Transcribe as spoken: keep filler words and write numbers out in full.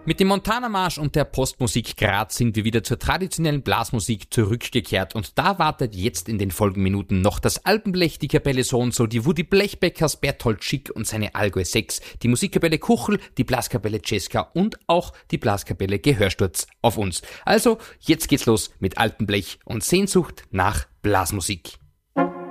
Mit dem Montana-Marsch und der Postmusik Graz sind wir wieder zur traditionellen Blasmusik zurückgekehrt und da wartet jetzt in den folgenden Minuten noch das Alpenblech, die Kapelle So und So, die Woody Blechbeckers, Berthold Schick und seine Allgäu sechs, die Musikkapelle Kuchel, die Blaskapelle Cesca und auch die Blaskapelle Gehörsturz auf uns. Also, jetzt geht's los mit Alpenblech und Sehnsucht nach Blasmusik.